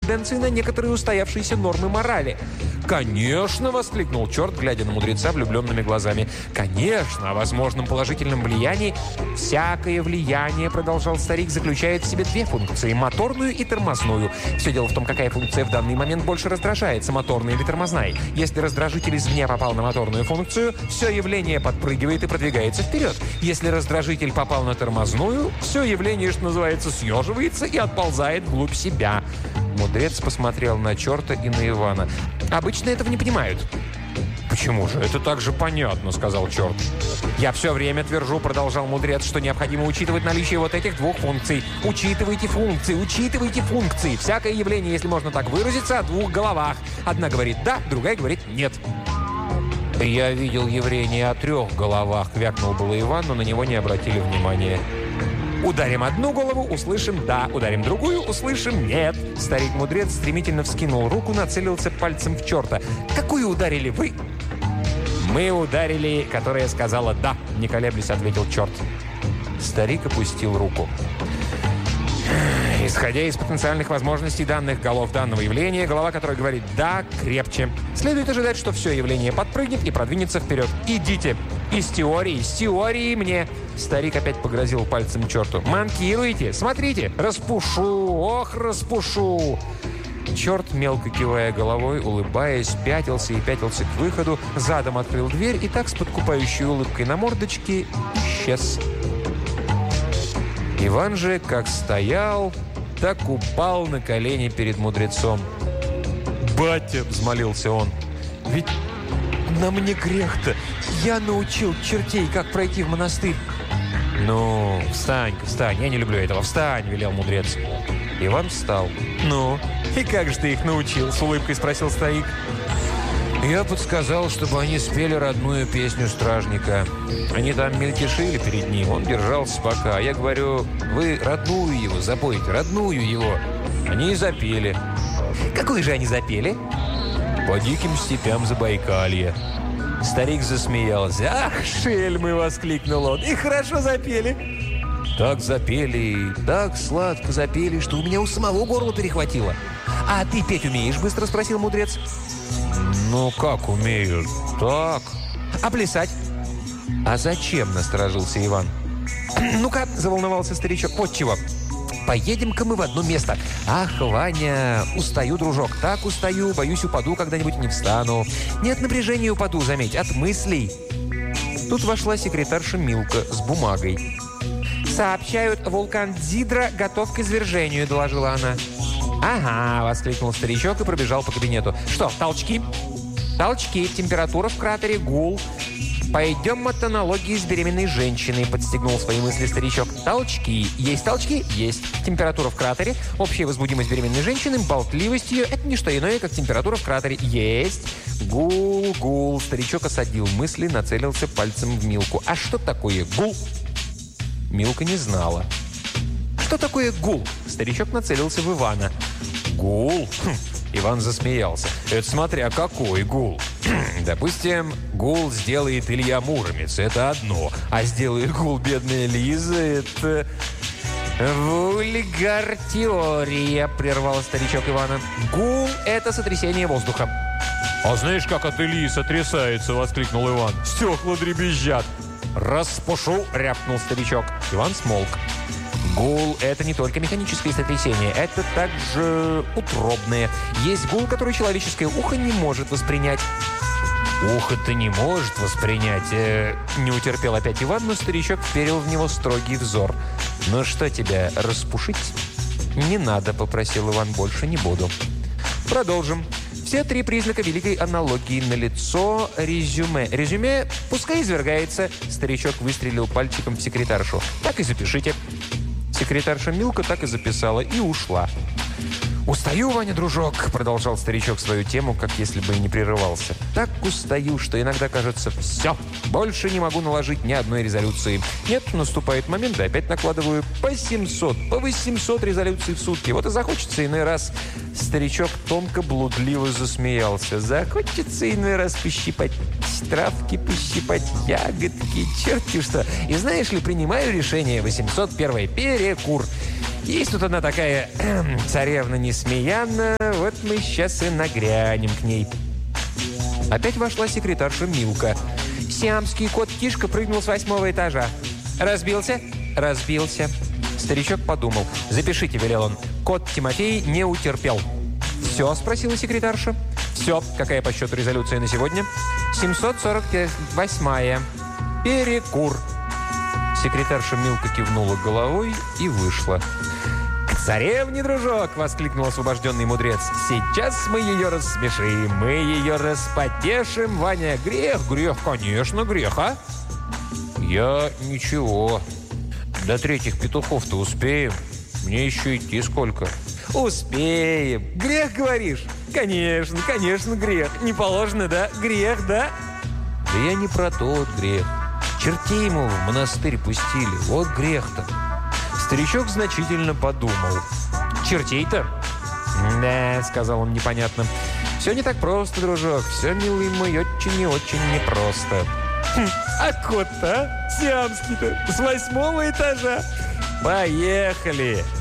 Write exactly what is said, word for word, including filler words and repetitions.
тенденции на некоторые устоявшиеся нормы морали. «Конечно!» – воскликнул черт, глядя на мудреца влюбленными глазами. «Конечно! О возможном положительном влиянии...» «Всякое влияние, – продолжал старик, – заключает в себе две функции – моторную и тормозную. Все дело в том, какая функция в данный момент больше раздражается – моторная или тормозная. Если раздражитель извне попал на моторную функцию, все явление подпрыгивает и продвигается вперед. Если раздражитель попал на тормозную, все явление, что называется, съеживается и отползает вглубь себя». Мудрец посмотрел на черта и на Ивана. «Обычно этого не понимают». «Почему же? Это так же понятно», — сказал черт. «Я все время твержу, — продолжал мудрец, — что необходимо учитывать наличие вот этих двух функций. Учитывайте функции, учитывайте функции. Всякое явление, если можно так выразиться, о двух головах. Одна говорит «да», другая говорит «нет». «Я видел явление о трех головах», — вякнул было Иван, но на него не обратили внимания. «Ударим одну голову, услышим «да», ударим другую, услышим «нет». Старик-мудрец стремительно вскинул руку, нацелился пальцем в черта. «Какую ударили вы?» «Мы ударили, которая сказала «да», — не колеблясь, ответил черт. Старик опустил руку. «Исходя из потенциальных возможностей данных голов данного явления, голова, которая говорит «да», крепче. Следует ожидать, что все явление подпрыгнет и продвинется вперед. Идите! Из теории, из теории мне!» Старик опять погрозил пальцем черту. «Манкируете? Смотрите! Распушу! Ох, распушу!» Черт, мелко кивая головой, улыбаясь, пятился и пятился к выходу, задом открыл дверь и так с подкупающей улыбкой на мордочке исчез. Иван же как стоял, так упал на колени перед мудрецом. «Батя!» – взмолился он. «Ведь на мне грех-то! Я научил чертей, как пройти в монастырь!» «Ну, встань, встань! Я не люблю этого! Встань!» – велел мудрец. Иван встал. «Ну, и как же ты их научил?» – с улыбкой спросил старик. «Я подсказал, чтобы они спели родную песню стражника. Они там мельтешили перед ним, он держался пока. Я говорю, вы родную его запойте, родную его». Они и запели. «Какую же они запели?» «По диким степям Забайкалья». Старик засмеялся. «Ах, шельмы!» – воскликнул он. «И хорошо запели!» «Так запели, так сладко запели, что у меня у самого горло перехватило». «А ты петь умеешь?» – быстро спросил мудрец. «Ну, как умею? Так». «А плясать?» «А зачем?» – насторожился Иван. «Ну-ка», – заволновался старичок, – «вот чего. Поедем-ка мы в одно место». «Ах, Ваня, устаю, дружок, так устаю, боюсь, упаду когда-нибудь, не встану». «Не от напряжения упаду, заметь, от мыслей». Тут вошла секретарша Милка с бумагой. «Сообщают, вулкан Дзидра готов к извержению», – доложила она. «Ага», – воскликнул старичок и пробежал по кабинету. «Что, толчки?» «Толчки, температура в кратере, гул». «Пойдем от аналогии с беременной женщиной», – подстегнул свои мысли старичок. «Толчки. Есть толчки? Есть. Температура в кратере, общая возбудимость беременной женщины, болтливость ее – это не что иное, как температура в кратере. Есть. Гул, гул». Старичок осадил мысли, нацелился пальцем в Милку. «А что такое гул?» Милка не знала. «Что такое гул?» Старичок нацелился в Ивана. «Гул?» хм. Иван засмеялся. «Это смотря какой гул. Допустим, гул сделает Илья Муромец. Это одно. А сделает гул бедная Лиза, это...» «Вульгар-теория», прервал старичок Ивана. «Гул – это сотрясение воздуха». «А знаешь, как от Ильи сотрясается?» – воскликнул Иван. «Стекла дребезжат». «Распушу!» – рявкнул старичок. Иван смолк. Гул – это не только механическое сотрясение, это также утробное. Есть гул, который человеческое ухо не может воспринять. «Ухо-то не может воспринять!» э, Не утерпел опять Иван, но старичок вперил в него строгий взор. «Ну что тебя, распушить?» «Не надо», – попросил Иван, – «больше не буду». Продолжим. Все три признака великой аналогии налицо. Резюме. Резюме пускай извергается. Старичок выстрелил пальчиком в секретаршу. Так и запишите. Секретарша Милка так и записала и ушла. «Устаю, Ваня, дружок», – продолжал старичок свою тему, как если бы и не прерывался. «Так устаю, что иногда кажется, все, больше не могу наложить ни одной резолюции. Нет, наступает момент, да опять накладываю по семьсот, по восемьсот резолюций в сутки. Вот и захочется иной раз». Старичок тонко, блудливо засмеялся. «Захочется иной раз пощипать травки, пощипать ягодки, черти что. И знаешь ли, принимаю решение, восемьсот первый перекур». Есть тут одна такая царевна Несмеяна, вот мы сейчас и нагрянем к ней. Опять вошла секретарша Милка. Сиамский кот Тишка прыгнул с восьмого этажа. Разбился? Разбился. Старичок подумал. «Запишите», — велел он. «Кот Тимофей не утерпел». «Все?» — спросила секретарша. «Все. Какая по счету резолюция на сегодня?» семьсот сорок восьмая. Перекур». Секретарша Милка кивнула головой и вышла. «К царевне, дружок!» — воскликнул освобожденный мудрец. «Сейчас мы ее рассмешим, мы ее распотешим, Ваня. Грех, грех, конечно, грех, а?» «Я ничего. До третьих петухов-то успеем. Мне еще идти сколько?» «Успеем. Грех, говоришь?» «Конечно, конечно, грех. Не положено, да? Грех, да?» «Да я не про тот грех. Чертей ему в монастырь пустили. Вот грех-то». Старичок значительно подумал. «Чертей-то?» «Да», — сказал он непонятно. «Все не так просто, дружок. Все, милый мой, очень и очень непросто». Хм, «А кот-то, а? Сиамский-то, с восьмого этажа?» «Поехали!»